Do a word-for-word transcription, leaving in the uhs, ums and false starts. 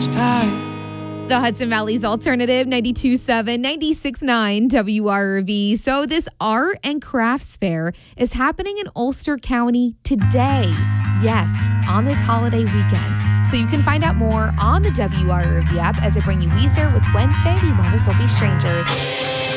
each time. The Hudson Valley's Alternative, ninety-two point seven, ninety-six point nine W R V. So this art and crafts fair is happening in Ulster County today. Yes, on this holiday weekend. So you can find out more on the W R V app as I bring you Weezer with Wednesday, We Might As Well Be Strangers.